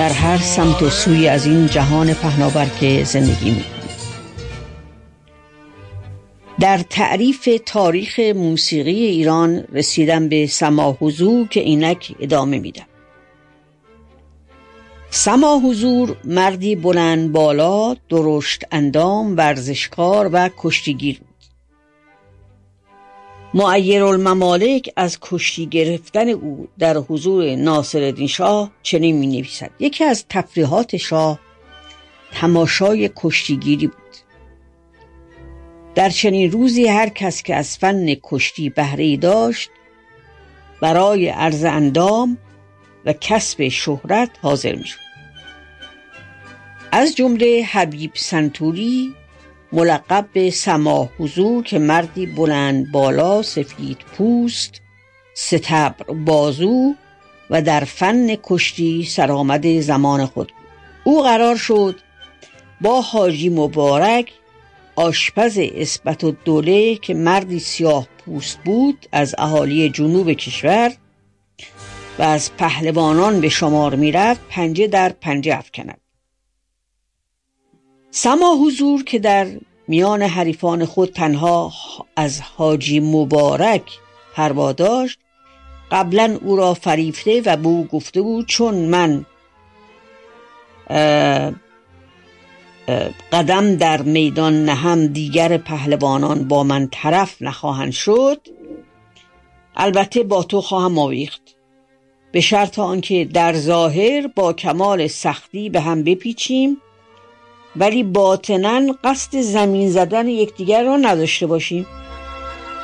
در هر سمت و سوی از این جهان پهناور که زندگی می‌کنیم. در تعریف تاریخ موسیقی ایران رسیدم به سماع حضور که اینک ادامه میدم. سماع حضور مردی بلند بالا، درشت اندام، ورزشکار و کشتیگیر بود. معیرالممالک از کشتی گرفتن او در حضور ناصرالدین شاه چنین می نویسد: یکی از تفریحات شاه تماشای کشتیگیری بود. در چنین روزی هر کس که از فن کشتی بهره‌ای داشت برای عرض اندام و کسب شهرت حاضر می شد. از جمله حبیب سنتوری ملقب به سماع حضور که مردی بلند بالا، سفید پوست، ستبر بازو و در فن کشتی سرآمد زمان خود بود. او قرار شد با حاجی مبارک، آشپز عصبت الدوله که مردی سیاه پوست بود از اهالی جنوب کشور و از پهلوانان به شمار می رفت، پنجه در پنجه افکند. سماع حضور که در میان حریفان خود تنها از حاجی مبارک پروا داشت، قبلا او را فریفته و به او گفته بود چون من قدم در میدان نهم دیگر پهلوانان با من طرف نخواهند شد، البته با تو خواهم آویخت، به شرط آنکه در ظاهر با کمال سختی به هم بپیچیم ولی باطناً قصد زمین زدن یکدیگر را نداشته باشیم.